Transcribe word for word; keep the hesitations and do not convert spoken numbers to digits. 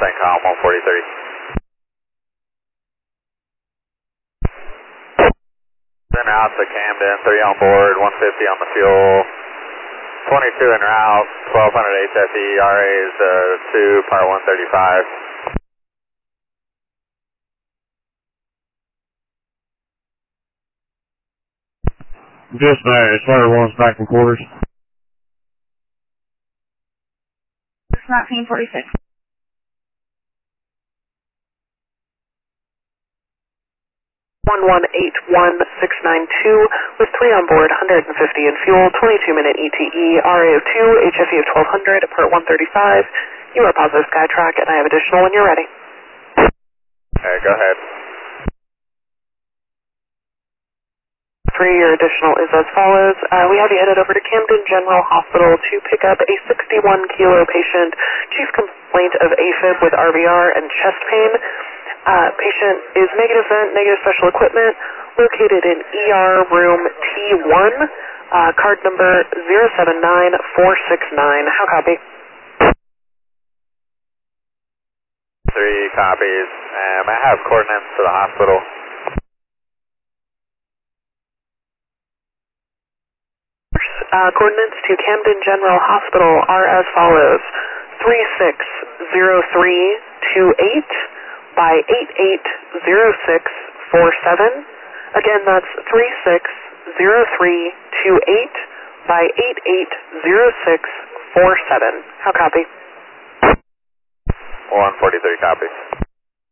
COM one forty-three. Then out to Camden, three on board, one fifty on the fuel, twenty-two en route, twelve hundred H F E, R A is uh, two, power one thirty-five. Dispatch, Slayer one's back in quarters. It's nineteen forty-six. one one eight one six nine two with three on board, one hundred fifty in fuel, twenty-two minute E T E, R A of two, H F E of twelve hundred, port one thirty-five. You are positive SkyTrack, and I have additional when you're ready. Alright, go ahead. Three, your additional is as follows. Uh, we have you headed over to Camden General Hospital to pick up a sixty-one kilo patient, chief complaint of AFib with R V R and chest pain. Uh, patient is negative vent, negative special equipment, located in E R room T one, uh, card number zero seven nine four six nine. How copy? Three copies. Um, I have coordinates to the hospital. Uh, coordinates to Camden General Hospital are as follows. three six zero three two eight by eight eight zero six four seven. Again, that's three six zero three two eight by eight eight zero six four seven. How copy? one forty-three copies.